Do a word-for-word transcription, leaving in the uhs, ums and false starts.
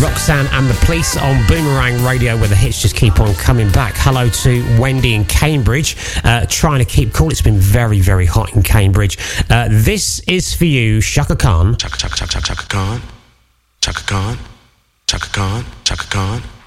Roxanne and the Police on Boomerang Radio, where the hits just keep on coming back. Hello to Wendy in Cambridge, uh, trying to keep cool. It's been very, very hot in Cambridge. Uh, this is for you, Chaka Khan. Chaka, Chaka, Chaka, Chaka Khan. Chaka Khan. Chaka Khan. Chaka Khan.